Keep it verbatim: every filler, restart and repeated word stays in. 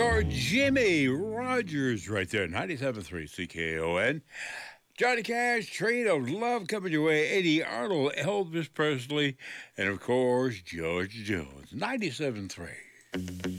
your Jimmy Rogers right there, ninety-seven point three C K O N. Johnny Cash, Train of Love coming your way. Eddie Arnold, Elvis Presley, and of course, George Jones, ninety-seven point three.